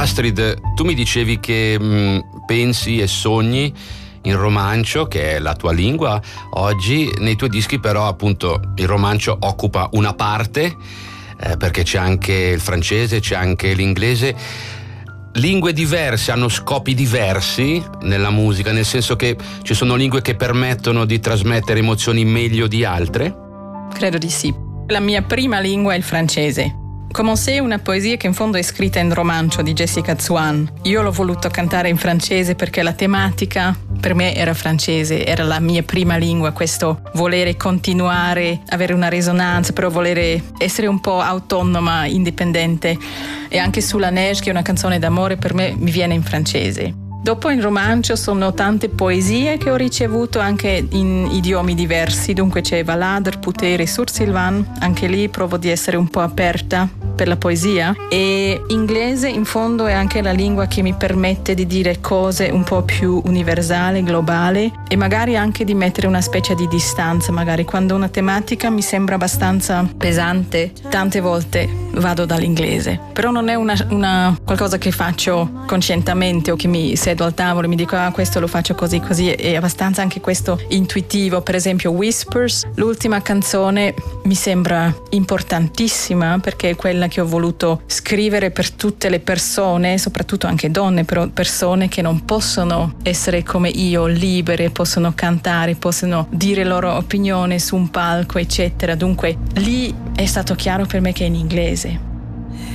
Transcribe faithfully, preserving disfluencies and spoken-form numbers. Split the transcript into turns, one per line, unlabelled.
Astrid, tu mi dicevi che mh, pensi e sogni in romancio, che è la tua lingua oggi. Nei tuoi dischi però appunto il romancio occupa una parte, eh, perché c'è anche il francese, c'è anche l'inglese. Lingue diverse hanno scopi diversi nella musica, nel senso che ci sono lingue che permettono di trasmettere emozioni meglio di altre?
Credo di sì. La mia prima lingua è il francese. Commencé una poesia che in fondo è scritta in romancio di Jessica Swan. Io l'ho voluto cantare in francese perché la tematica per me era francese, era la mia prima lingua, questo volere continuare, avere una risonanza, però volere essere un po' autonoma, indipendente. E anche Sulla Neige, che è una canzone d'amore, per me mi viene in francese. Dopo in romancio sono tante poesie che ho ricevuto anche in idiomi diversi, dunque c'è Valadr, Putere, Sur-Silvan, anche lì provo di essere un po' aperta per la poesia, e inglese in fondo è anche la lingua che mi permette di dire cose un po' più universali, globali, e magari anche di mettere una specie di distanza. Magari quando una tematica mi sembra abbastanza pesante, tante volte vado dall'inglese, però non è una, una qualcosa che faccio conscientemente o che mi sedo al tavolo e mi dico ah questo lo faccio così così, è abbastanza anche questo intuitivo. Per esempio Whispers, l'ultima canzone, mi sembra importantissima perché è quella che ho voluto scrivere per tutte le persone, soprattutto anche donne, però persone che non possono essere come io, libere, possono cantare, possono dire la loro opinione su un palco, eccetera. Dunque lì è stato chiaro per me che è in inglese.